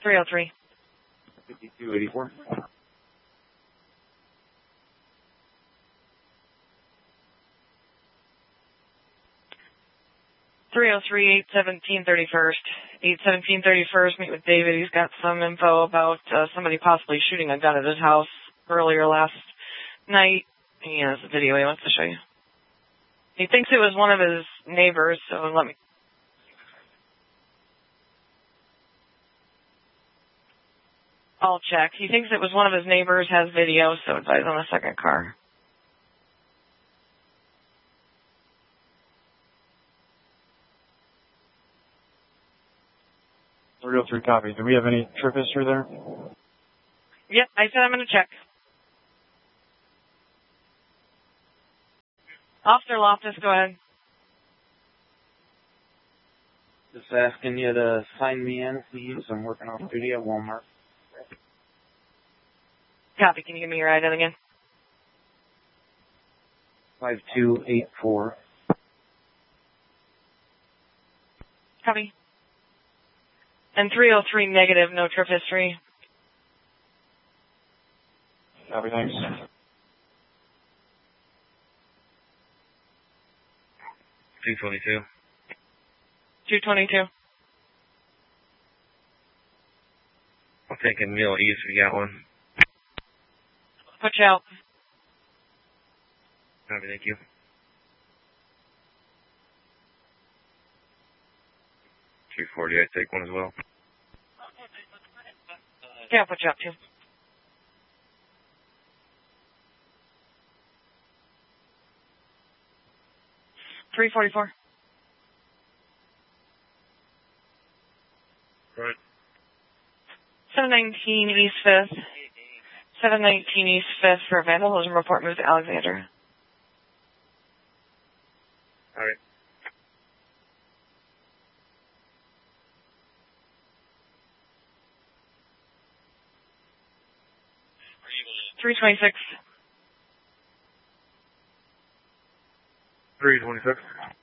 303. 5284. 303, 817 31st. 817 31st, meet with David. He's got some info about somebody possibly shooting a gun at his house earlier last night. He has a video he wants to show you. He thinks it was one of his neighbors, so let me... I'll check. He thinks it was one of his neighbors, has video, so advise on the second car. Real 3 copy. Do we have any trip history there? Yep, I said I'm going to check. Officer Loftus, go ahead. Just asking you to sign me in, please. I'm working off duty at Walmart. Copy. Can you give me your ID again? 5284. Copy. And 303 negative, no trip history. Copy, thanks. 222. 222. I'm thinking Middle East, we got one. Put you out. Copy, thank you. 240, I take one as well. Yeah, I'll put you out too. $344. Right. 719 East 5th. 719 East 5th for vandalism report. Move to Alexander. All right. 326. 326.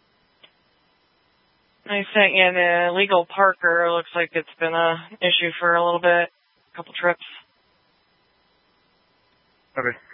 I sent you an illegal Parker. Looks like it's been an issue for a little bit. A couple trips. Okay.